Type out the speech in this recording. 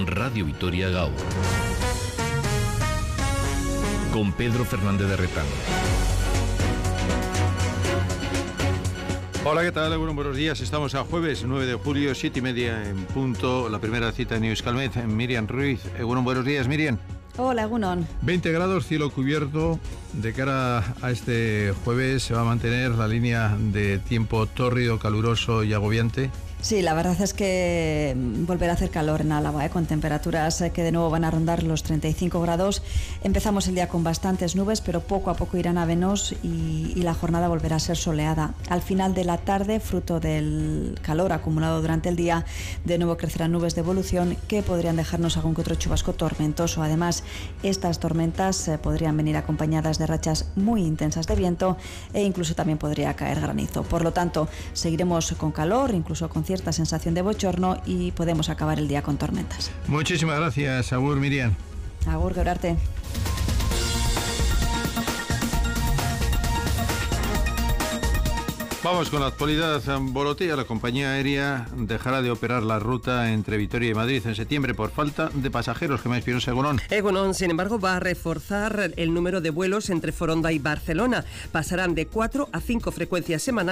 Radio Vitoria Gaur. Con Pedro Fernández de Retán. Hola, ¿qué tal? Bueno, buenos días. Estamos a jueves 9 de julio, 7:30 en punto. La primera cita en Euskalmet. Miriam Ruiz. Bueno, buenos días, Miriam. Hola, Egunon. 20 grados, cielo cubierto. De cara a este jueves se va a mantener la línea de tiempo tórrido, caluroso y agobiante. Sí, la verdad es que volverá a hacer calor en Álava, con temperaturas que de nuevo van a rondar los 35 grados. Empezamos el día con bastantes nubes, pero poco a poco irán a menos y la jornada volverá a ser soleada. Al final de la tarde, fruto del calor acumulado durante el día, de nuevo crecerán nubes de evolución que podrían dejarnos algún que otro chubasco tormentoso. Además, estas tormentas podrían venir acompañadas de rachas muy intensas de viento e incluso también podría caer granizo. Por lo tanto, seguiremos con calor, incluso con cierta sensación de bochorno, y podemos acabar el día con tormentas. Muchísimas gracias, agur, Miriam. Agur, Georarte. Vamos con la actualidad. Volotea, la compañía aérea, dejará de operar la ruta entre Vitoria y Madrid en septiembre por falta de pasajeros. ¿Qué más piensa Egunon? Egunon, sin embargo, va a reforzar el número de vuelos entre Foronda y Barcelona. Pasarán de 4 a 5 frecuencias semanales